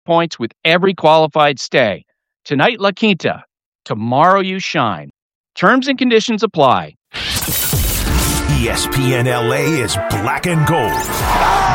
points with every qualified stay. Tonight, La Quinta. Tomorrow, you shine. Terms and conditions apply. ESPN LA is black and gold.